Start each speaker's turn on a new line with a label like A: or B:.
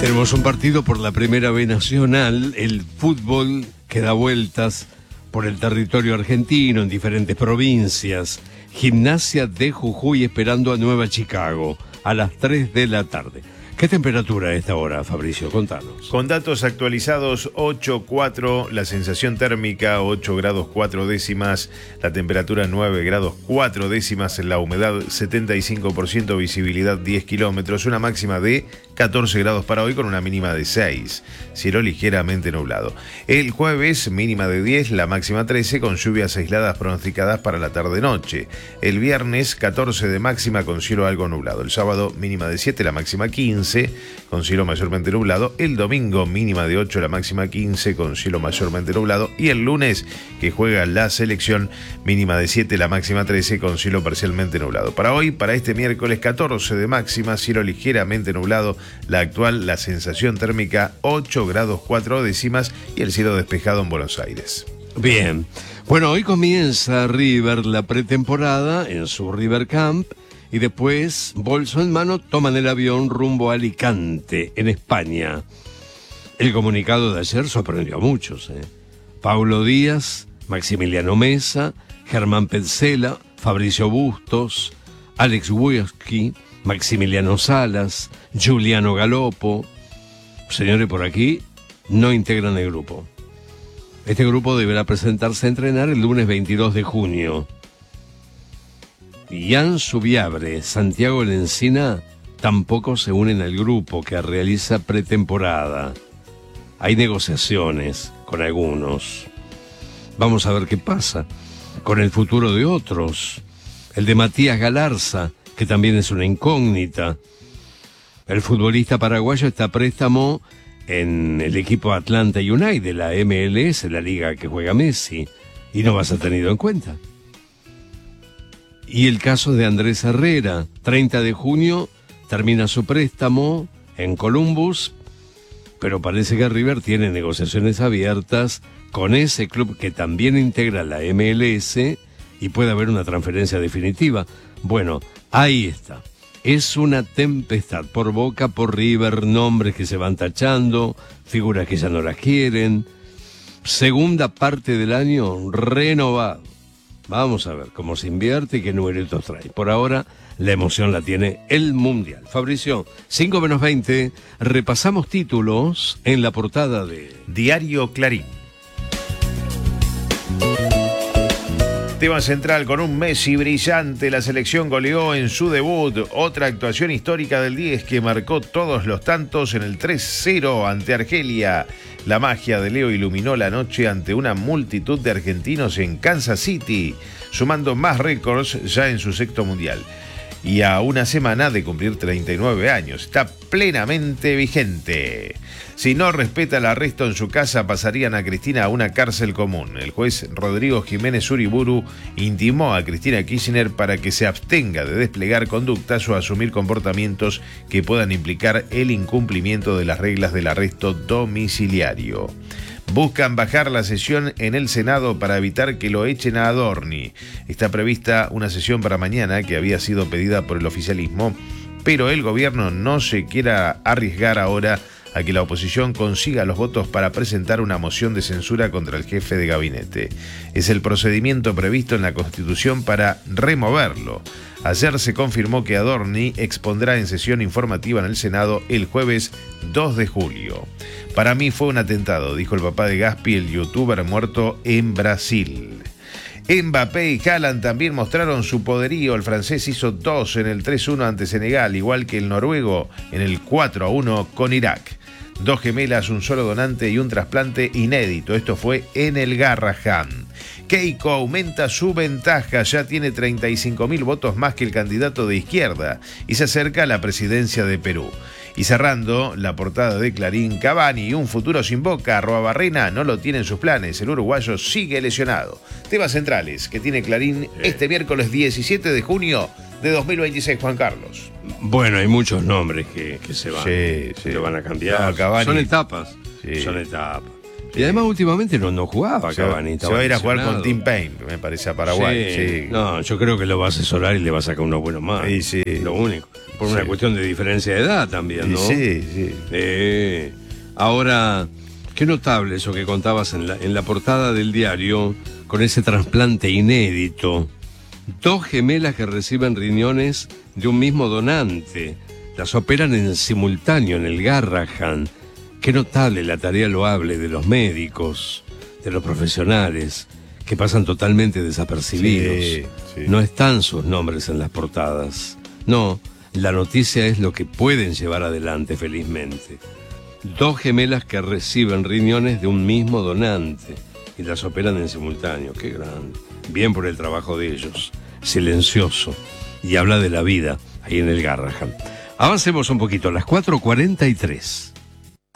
A: Tenemos un partido por la Primera B Nacional, el fútbol que da vueltas por el territorio argentino en diferentes provincias. Gimnasia de Jujuy esperando a Nueva Chicago a las 3 de la tarde. ¿Qué temperatura a esta hora, Fabricio? Contanos.
B: Con datos actualizados, 8,4, la sensación térmica 8 grados 4 décimas, la temperatura 9 grados 4 décimas, la humedad 75%, visibilidad 10 kilómetros, una máxima de 14 grados para hoy con una mínima de 6, cielo ligeramente nublado. El jueves, mínima de 10, la máxima 13, con lluvias aisladas pronosticadas para la tarde-noche. El viernes, 14 de máxima con cielo algo nublado. El sábado, mínima de 7, la máxima 15, con cielo mayormente nublado. El domingo, mínima de 8, la máxima 15, con cielo mayormente nublado. Y el lunes, que juega la selección, mínima de 7, la máxima 13, con cielo parcialmente nublado. Para hoy, para este miércoles, 14 de máxima, cielo ligeramente nublado. La actual, la sensación térmica 8 grados 4 décimas y el cielo despejado en Buenos Aires.
A: Bien. Bueno, hoy comienza River la pretemporada en su River Camp y después, bolso en mano, toman el avión rumbo a Alicante, en España. El comunicado de ayer sorprendió a muchos. Paulo Díaz, Maximiliano Mesa, Germán Petzela, Fabricio Bustos, Alex Wieski, Maximiliano Salas, Giuliano Galopo. Señores, por aquí no integran el grupo. Este grupo deberá presentarse a entrenar el lunes 22 de junio. Ian Subiabre, Santiago Lencina tampoco se unen al grupo que realiza pretemporada. Hay negociaciones con algunos. Vamos a ver qué pasa con el futuro de otros. El de Matías Galarza, que también es una incógnita. El futbolista paraguayo está a préstamo en el equipo Atlanta United de la MLS, la liga que juega Messi, y no va a ser tenido en cuenta. Y el caso de Andrés Herrera, 30 de junio, termina su préstamo en Columbus, pero parece que River tiene negociaciones abiertas con ese club que también integra la MLS y puede haber una transferencia definitiva. Bueno, ahí está. Es una tempestad por Boca, por River, nombres que se van tachando, figuras que ya no las quieren. Segunda parte del año renovado. Vamos a ver cómo se invierte y qué numeritos trae. Por ahora, la emoción la tiene el Mundial. Fabricio, 5 menos 20, repasamos títulos en la portada de
B: Diario Clarín. Tema central, con un Messi brillante, la selección goleó en su debut. Otra actuación histórica del 10 que marcó todos los tantos en el 3-0 ante Argelia. La magia de Leo iluminó la noche ante una multitud de argentinos en Kansas City, sumando más récords ya en su sexto mundial. Y a una semana de cumplir 39 años, está plenamente vigente. Si no respeta el arresto en su casa, pasarían a Cristina a una cárcel común. El juez Rodrigo Jiménez Uriburu intimó a Cristina Kirchner para que se abstenga de desplegar conductas o asumir comportamientos que puedan implicar el incumplimiento de las reglas del arresto domiciliario. Buscan bajar la sesión en el Senado para evitar que lo echen a Adorni. Está prevista una sesión para mañana que había sido pedida por el oficialismo, pero el gobierno no se quiera arriesgar ahora a que la oposición consiga los votos para presentar una moción de censura contra el jefe de gabinete. Es el procedimiento previsto en la Constitución para removerlo. Ayer se confirmó que Adorni expondrá en sesión informativa en el Senado el jueves 2 de julio. Para mí fue un atentado, dijo el papá de Gaspi, el youtuber muerto en Brasil. Mbappé y Haaland también mostraron su poderío. El francés hizo 2 en el 3-1 ante Senegal, igual que el noruego en el 4-1 con Irak. 2 gemelas, un solo donante y un trasplante inédito. Esto fue en el Garrahan. Keiko aumenta su ventaja, ya tiene 35.000 votos más que el candidato de izquierda y se acerca a la presidencia de Perú. Y cerrando la portada de Clarín, Cavani, un futuro sin Boca, Arruabarrena no lo tiene en sus planes, el uruguayo sigue lesionado. Temas centrales que tiene Clarín este miércoles 17 de junio de 2026, Juan Carlos.
A: Bueno, hay muchos nombres que se van,
B: sí.
A: que van a cambiar.
B: No, Cavani.
A: Son etapas,
B: sí.
A: son etapas. Y además últimamente no jugaba Cavani.
B: Se va a ir a jugar con Tim Payne, me parece, a Paraguay. Sí.
A: No, yo creo que lo va a asesorar y le va a sacar unos buenos más.
B: Sí.
A: Lo único. Por una cuestión de diferencia de edad también, ¿no?
B: Sí.
A: Ahora, qué notable eso que contabas en la portada del diario, con ese trasplante inédito. 2 gemelas que reciben riñones de un mismo donante. Las operan en simultáneo en el Garrahan. Qué notable la tarea loable de los médicos, de los profesionales, que pasan totalmente desapercibidos.
B: Sí.
A: No están sus nombres en las portadas. No, la noticia es lo que pueden llevar adelante, felizmente. 2 gemelas que reciben riñones de un mismo donante y las operan en simultáneo. Qué grande. Bien por el trabajo de ellos. Silencioso. Y habla de la vida ahí en el Garrahan. Avancemos un poquito, las 4:43.